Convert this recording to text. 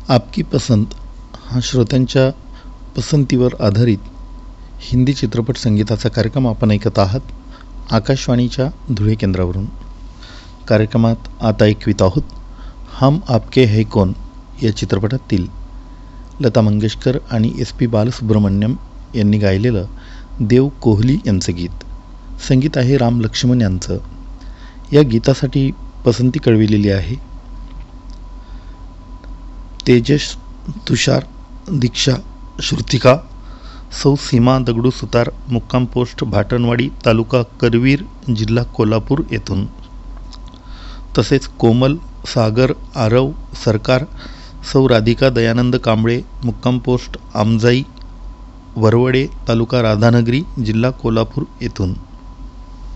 आपकी पसंत हा श्रोत्यांच्या पसंतीवर आधारित हिंदी चित्रपट संगीताचा कार्यक्रम आपण ऐकत आहात आकाशवाणीच्या धुळे केंद्रावरून. कार्यक्रमात आता ऐकवित आहोत हम आपके है कौन या चित्रपटातील लता मंगेशकर आणि SP बालसुब्रमण्यम यांनी गायलेलं देव कोहली यांचं गीत. संगीत आहे राम लक्ष्मण यांचं. या गीतासाठी पसंती कळविलेली आहे तेजस, तुषार, दीक्षा, श्रुतिका, सौ सीमा दगडू सुतार, मुक्काम पोस्ट भाटणवाडी, तालुका करवीर, जिल्हा कोल्हापूर येथून. तसेच कोमल, सागर, आरव, सरकार, सौ राधिका दयानंद कांबळे, मुक्काम पोस्ट आमजाई, वरवडे, तालुका राधानगरी, जिल्हा कोल्हापूर येथून.